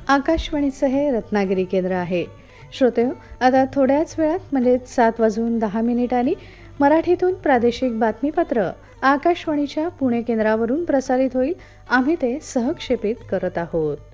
आकाशवाणीचं हे रत्नागिरी केंद्र आहे. श्रोतेहो, आता थोड्याच वेळात म्हणजे 7:10 मराठीतून प्रादेशिक बातमीपत्र आकाशवाणीच्या पुणे केंद्रावरून प्रसारित होईल. आम्ही ते सहक्षेपित करत आहोत.